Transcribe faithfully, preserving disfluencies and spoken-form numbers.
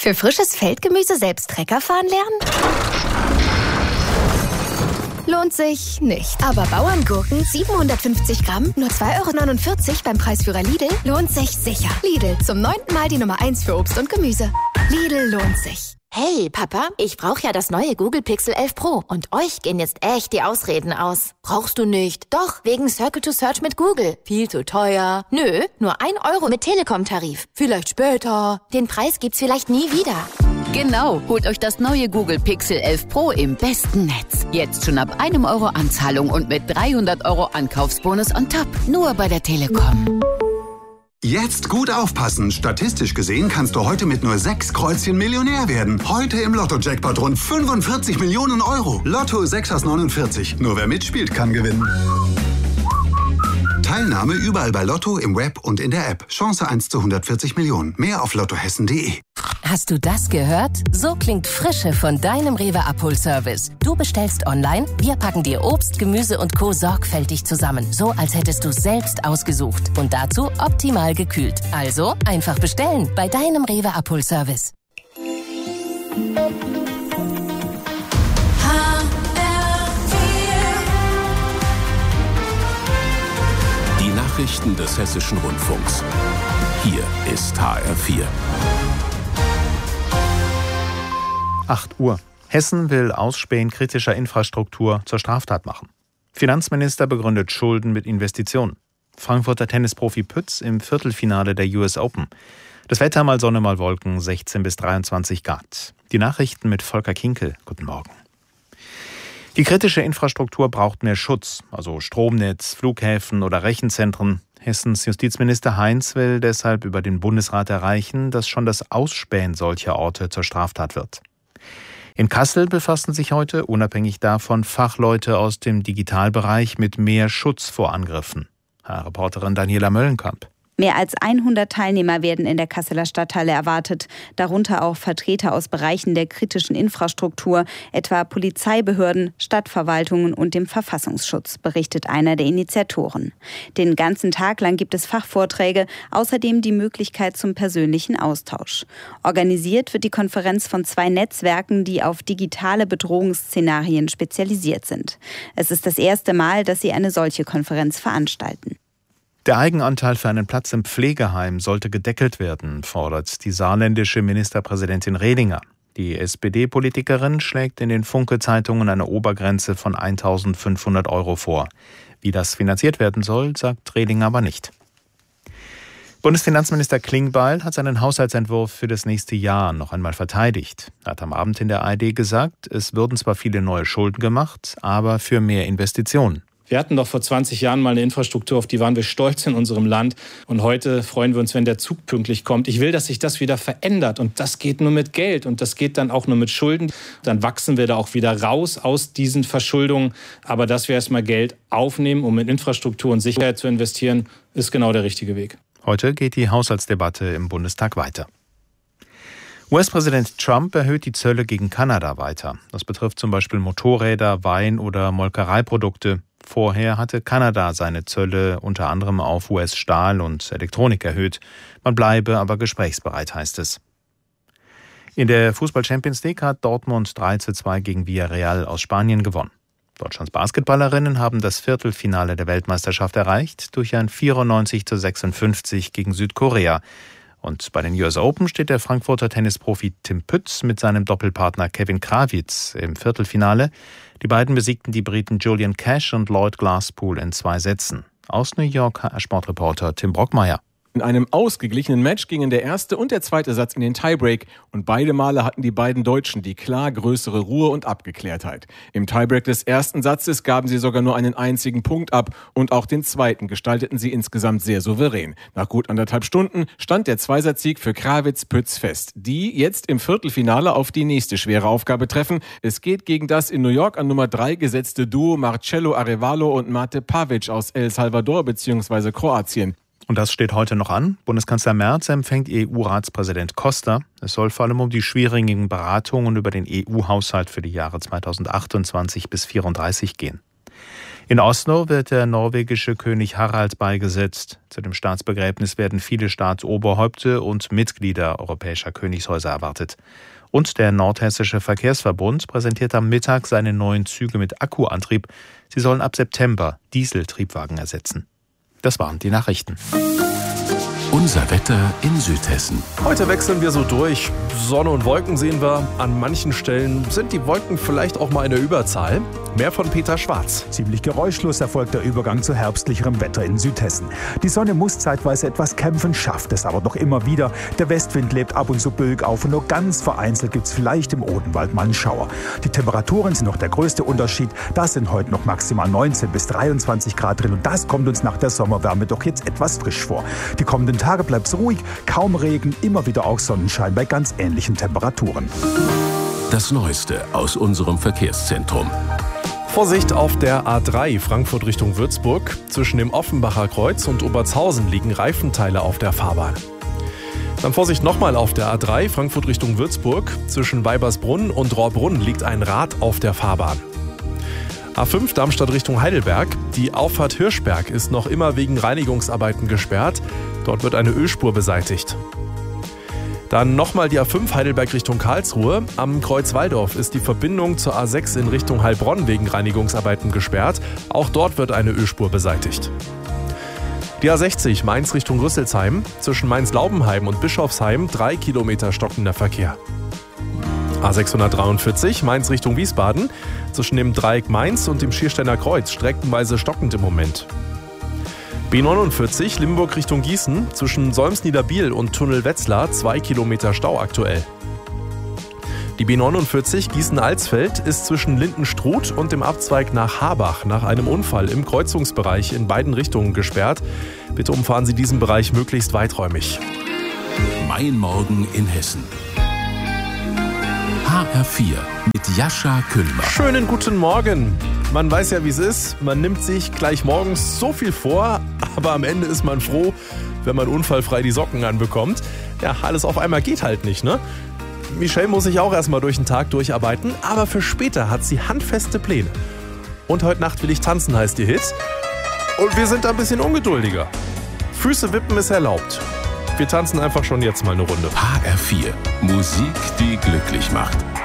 Für frisches Feldgemüse selbst Trecker fahren lernen? Lohnt sich nicht. Aber Bauerngurken siebenhundertfünfzig Gramm, nur zwei Euro neunundvierzig beim Preisführer Lidl, lohnt sich sicher. Lidl, zum neunten Mal die Nummer eins für Obst und Gemüse. Lidl lohnt sich. Hey, Papa, ich brauche ja das neue Google Pixel elf Pro. Und euch gehen jetzt echt die Ausreden aus. Brauchst du nicht? Doch, wegen Circle to Search mit Google. Viel zu teuer. Nö, nur ein Euro mit Telekom-Tarif. Vielleicht später. Den Preis gibt's vielleicht nie wieder. Genau, holt euch das neue Google Pixel elf Pro im besten Netz. Jetzt schon ab einem Euro Anzahlung und mit dreihundert Euro Ankaufsbonus on top. Nur bei der Telekom. Jetzt gut aufpassen. Statistisch gesehen kannst du heute mit nur sechs Kreuzchen Millionär werden. Heute im Lotto-Jackpot rund fünfundvierzig Millionen Euro. Lotto sechs aus neunundvierzig. Nur wer mitspielt, kann gewinnen. Teilnahme überall bei Lotto, im Web und in der App. Chance eins zu hundertvierzig Millionen. Mehr auf lottohessen punkt de. Hast du das gehört? So klingt Frische von deinem Rewe-Abholservice. Du bestellst online, wir packen dir Obst, Gemüse und Co. sorgfältig zusammen. So, als hättest du es selbst ausgesucht. Und dazu optimal gekühlt. Also einfach bestellen bei deinem Rewe-Abholservice. Die Nachrichten des Hessischen Rundfunks. Hier ist H R vier. acht Uhr. Hessen will Ausspähen kritischer Infrastruktur zur Straftat machen. Finanzminister begründet Schulden mit Investitionen. Frankfurter Tennisprofi Pütz im Viertelfinale der U S Open. Das Wetter mal Sonne, mal Wolken, sechzehn bis dreiundzwanzig Grad. Die Nachrichten mit Volker Kinkel. Guten Morgen. Die kritische Infrastruktur braucht mehr Schutz, also Stromnetz, Flughäfen oder Rechenzentren. Hessens Justizminister Heinz will deshalb über den Bundesrat erreichen, dass schon das Ausspähen solcher Orte zur Straftat wird. In Kassel befassen sich heute, unabhängig davon, Fachleute aus dem Digitalbereich mit mehr Schutz vor Angriffen. H R-Reporterin Daniela Möllenkamp. Mehr als hundert Teilnehmer werden in der Kasseler Stadthalle erwartet, darunter auch Vertreter aus Bereichen der kritischen Infrastruktur, etwa Polizeibehörden, Stadtverwaltungen und dem Verfassungsschutz, berichtet einer der Initiatoren. Den ganzen Tag lang gibt es Fachvorträge, außerdem die Möglichkeit zum persönlichen Austausch. Organisiert wird die Konferenz von zwei Netzwerken, die auf digitale Bedrohungsszenarien spezialisiert sind. Es ist das erste Mal, dass sie eine solche Konferenz veranstalten. Der Eigenanteil für einen Platz im Pflegeheim sollte gedeckelt werden, fordert die saarländische Ministerpräsidentin Redinger. Die S P D-Politikerin schlägt in den Funke-Zeitungen eine Obergrenze von eintausendfünfhundert Euro vor. Wie das finanziert werden soll, sagt Redinger aber nicht. Bundesfinanzminister Klingbeil hat seinen Haushaltsentwurf für das nächste Jahr noch einmal verteidigt. Er hat am Abend in der A R D gesagt, es würden zwar viele neue Schulden gemacht, aber für mehr Investitionen. Wir hatten doch vor zwanzig Jahren mal eine Infrastruktur, auf die waren wir stolz in unserem Land. Und heute freuen wir uns, wenn der Zug pünktlich kommt. Ich will, dass sich das wieder verändert. Und das geht nur mit Geld. Und das geht dann auch nur mit Schulden. Dann wachsen wir da auch wieder raus aus diesen Verschuldungen. Aber dass wir erstmal Geld aufnehmen, um in Infrastruktur und Sicherheit zu investieren, ist genau der richtige Weg. Heute geht die Haushaltsdebatte im Bundestag weiter. U S-Präsident Trump erhöht die Zölle gegen Kanada weiter. Das betrifft zum Beispiel Motorräder, Wein- oder Molkereiprodukte. Vorher hatte Kanada seine Zölle unter anderem auf U S-Stahl und Elektronik erhöht. Man bleibe aber gesprächsbereit, heißt es. In der Fußball-Champions League hat Dortmund drei zu zwei gegen Villarreal aus Spanien gewonnen. Deutschlands Basketballerinnen haben das Viertelfinale der Weltmeisterschaft erreicht durch ein vierundneunzig zu sechsundfünfzig gegen Südkorea. Und bei den U S Open steht der Frankfurter Tennisprofi Tim Pütz mit seinem Doppelpartner Kevin Krawitz im Viertelfinale. Die beiden besiegten die Briten Julian Cash und Lloyd Glasspool in zwei Sätzen. Aus New York H R-Sportreporter Tim Brockmeier. In einem ausgeglichenen Match gingen der erste und der zweite Satz in den Tiebreak und beide Male hatten die beiden Deutschen die klar größere Ruhe und Abgeklärtheit. Im Tiebreak des ersten Satzes gaben sie sogar nur einen einzigen Punkt ab und auch den zweiten gestalteten sie insgesamt sehr souverän. Nach gut anderthalb Stunden stand der Zweisatzsieg für Krawitz-Pütz fest, die jetzt im Viertelfinale auf die nächste schwere Aufgabe treffen. Es geht gegen das in New York an Nummer drei gesetzte Duo Marcelo Arevalo und Mate Pavic aus El Salvador bzw. Kroatien. Und das steht heute noch an. Bundeskanzler Merz empfängt E U-Ratspräsident Costa. Es soll vor allem um die schwierigen Beratungen über den E U-Haushalt für die Jahre zweitausendachtundzwanzig bis zweitausendvierunddreißig gehen. In Oslo wird der norwegische König Harald beigesetzt. Zu dem Staatsbegräbnis werden viele Staatsoberhäupte und Mitglieder europäischer Königshäuser erwartet. Und der Nordhessische Verkehrsverbund präsentiert am Mittag seine neuen Züge mit Akkuantrieb. Sie sollen ab September Dieseltriebwagen ersetzen. Das waren die Nachrichten. Unser Wetter in Südhessen. Heute wechseln wir so durch. Sonne und Wolken sehen wir. An manchen Stellen sind die Wolken vielleicht auch mal in der Überzahl. Mehr von Peter Schwarz. Ziemlich geräuschlos erfolgt der Übergang zu herbstlicherem Wetter in Südhessen. Die Sonne muss zeitweise etwas kämpfen, schafft es aber doch immer wieder. Der Westwind lebt ab und zu böig auf und nur ganz vereinzelt gibt es vielleicht im Odenwald mal einen Schauer. Die Temperaturen sind noch der größte Unterschied. Da sind heute noch maximal neunzehn bis dreiundzwanzig Grad drin und das kommt uns nach der Sommerwärme doch jetzt etwas frisch vor. Die kommenden Tage bleibt es ruhig, kaum Regen, immer wieder auch Sonnenschein bei ganz ähnlichen Temperaturen. Das Neueste aus unserem Verkehrszentrum. Vorsicht auf der A drei Frankfurt Richtung Würzburg. Zwischen dem Offenbacher Kreuz und Obertshausen liegen Reifenteile auf der Fahrbahn. Dann Vorsicht nochmal auf der A drei Frankfurt Richtung Würzburg. Zwischen Weibersbrunn und Rohrbrunn liegt ein Rad auf der Fahrbahn. A fünf Darmstadt Richtung Heidelberg. Die Auffahrt Hirschberg ist noch immer wegen Reinigungsarbeiten gesperrt. Dort wird eine Ölspur beseitigt. Dann nochmal die A fünf Heidelberg Richtung Karlsruhe. Am Kreuz Walldorf ist die Verbindung zur A sechs in Richtung Heilbronn wegen Reinigungsarbeiten gesperrt. Auch dort wird eine Ölspur beseitigt. Die A sechzig Mainz Richtung Rüsselsheim. Zwischen Mainz-Laubenheim und Bischofsheim drei Kilometer stockender Verkehr. A sechshundertdreiundvierzig Mainz Richtung Wiesbaden. Zwischen dem Dreieck Mainz und dem Schiersteiner Kreuz streckenweise stockend im Moment. B neunundvierzig Limburg Richtung Gießen. Zwischen Solms-Niederbiel und Tunnel Wetzlar zwei Kilometer Stau aktuell. Die B neunundvierzig Gießen-Alsfeld ist zwischen Lindenstruth und dem Abzweig nach Habach nach einem Unfall im Kreuzungsbereich in beiden Richtungen gesperrt. Bitte umfahren Sie diesen Bereich möglichst weiträumig. Mein Morgen in Hessen. H R vier mit Jascha Kühlmer. Schönen guten Morgen. Man weiß ja, wie es ist. Man nimmt sich gleich morgens so viel vor, aber am Ende ist man froh, wenn man unfallfrei die Socken anbekommt. Ja, alles auf einmal geht halt nicht, ne? Michelle muss sich auch erstmal durch den Tag durcharbeiten, aber für später hat sie handfeste Pläne. Und heute Nacht will ich tanzen, heißt ihr Hit. Und wir sind ein bisschen ungeduldiger. Füße wippen ist erlaubt. Wir tanzen einfach schon jetzt mal eine Runde. H R vier. Musik, die glücklich macht.